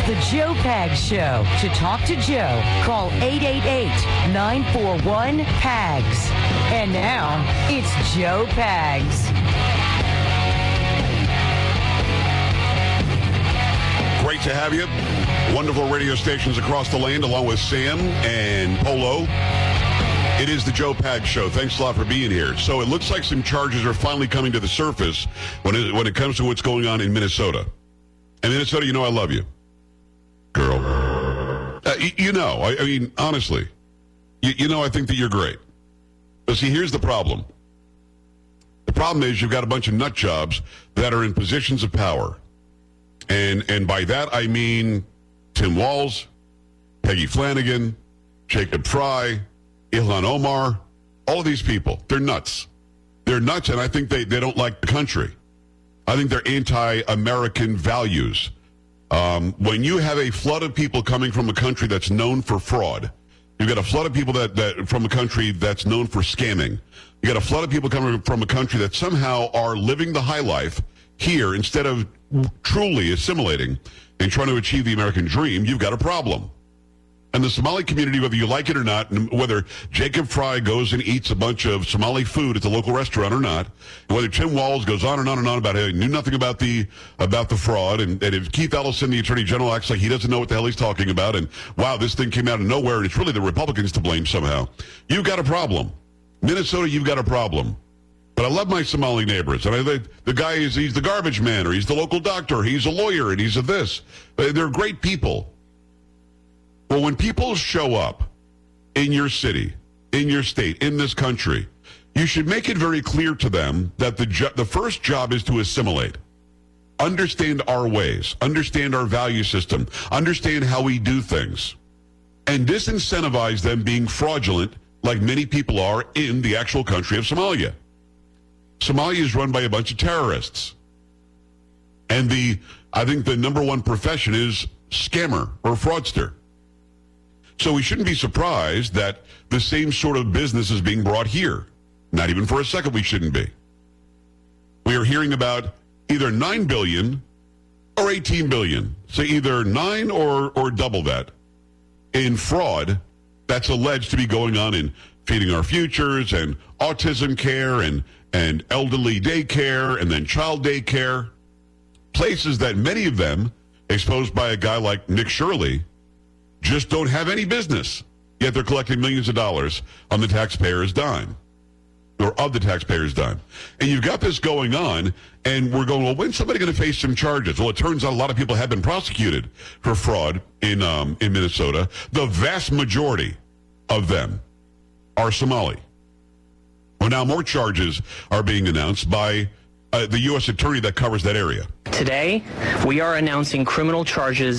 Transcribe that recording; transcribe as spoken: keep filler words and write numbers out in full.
The Joe Pags Show. To talk to Joe, call eight eight eight, nine four one, P A G S. And now, it's Joe Pags. Great to have you. Wonderful radio stations across the land, along with Sam and Polo. It is the Joe Pags Show. Thanks a lot for being here. So it looks like some charges are finally coming to the surface when it, when it comes to what's going on in Minnesota. And Minnesota, you know I love you. Girl. Uh, you, you know, I, I mean, honestly, you, you know I think that you're great. But see, here's the problem. The problem is you've got a bunch of nut jobs that are in positions of power. And and by that, I mean Tim Walz, Peggy Flanagan, Jacob Fry, Ilhan Omar, all of these people. They're nuts. They're nuts, and I think they, they don't like the country. I think they're anti-American values. Um, when you have a flood of people coming from a country that's known for fraud, you've got a flood of people that, that from a country that's known for scamming. You got a flood of people coming from a country that somehow are living the high life here instead of truly assimilating and trying to achieve the American dream. You've got a problem. And the Somali community, whether you like it or not, and whether Jacob Fry goes and eats a bunch of Somali food at the local restaurant or not, and whether Tim Walz goes on and on and on about how he knew nothing about the about the fraud, and, and if Keith Ellison, the Attorney General, acts like he doesn't know what the hell he's talking about, and wow, this thing came out of nowhere, and it's really the Republicans to blame somehow, you've got a problem. Minnesota, you've got a problem. But I love my Somali neighbors, and I think the guy is, he's the garbage man, or he's the local doctor, he's a lawyer, and he's a this. They're great people. Well, when people show up in your city, in your state, in this country, you should make it very clear to them that the jo- the first job is to assimilate. Understand our ways, understand our value system, understand how we do things, and disincentivize them being fraudulent like many people are in the actual country of Somalia. Somalia is run by a bunch of terrorists. And the I think the number one profession is scammer or fraudster. So we shouldn't be surprised that the same sort of business is being brought here. Not even for a second we shouldn't be. We are hearing about either nine billion dollars or eighteen billion dollars. So either nine or, or double that in fraud that's alleged to be going on in Feeding Our Futures and autism care and, and elderly daycare and then child daycare. Places that many of them, exposed by a guy like Nick Shirley, just don't have any business, yet they're collecting millions of dollars on the taxpayer's dime, or of the taxpayer's dime. And you've got this going on, and we're going, well, when's somebody going to face some charges? Well, it turns out a lot of people have been prosecuted for fraud in um, in Minnesota. The vast majority of them are Somali. Well, now more charges are being announced by uh, the U S attorney that covers that area. Today, we are announcing criminal charges